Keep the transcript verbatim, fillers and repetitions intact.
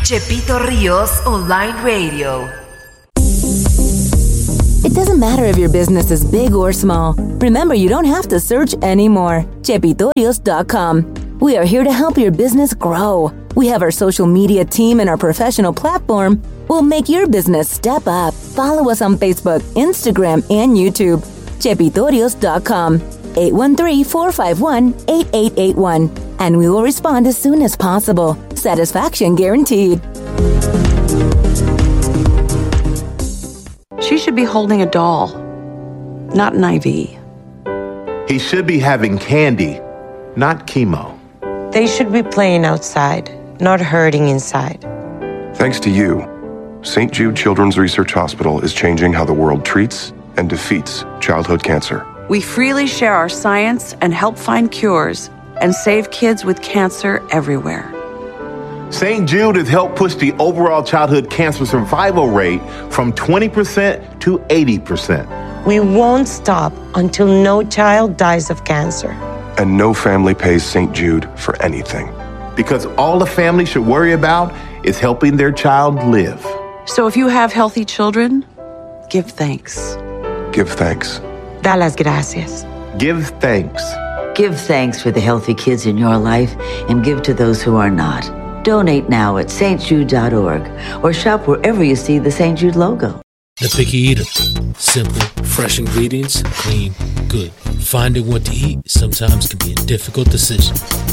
Chepito Ríos Online Radio. It doesn't matter if your business is big or small. Remember, you don't have to search anymore. Chepitorios dot com. We are here to help your business grow. We have our social media team and our professional platform will make your business step up. Follow us on Facebook, Instagram, and YouTube. Chepitorios dot com. eight one three, four five one, eight eight eight one. And we will respond as soon as possible. Satisfaction guaranteed. She should be holding a doll, not an I V. He should be having candy, not chemo. They should be playing outside, not hurting inside. Thanks to you, Saint Jude Children's Research Hospital is changing how the world treats and defeats childhood cancer. We freely share our science and help find cures and save kids with cancer everywhere. Saint Jude has helped push the overall childhood cancer survival rate from twenty percent to eighty percent. We won't stop until no child dies of cancer. And no family pays Saint Jude for anything. Because all the family should worry about is helping their child live. So if you have healthy children, give thanks. Give thanks. Da las gracias. Give thanks. Give thanks for the healthy kids in your life and give to those who are not. Donate now at St Jude dot org or shop wherever you see the Saint Jude logo. The Picky Eater. Simple, fresh ingredients, clean, good. Finding what to eat sometimes can be a difficult decision.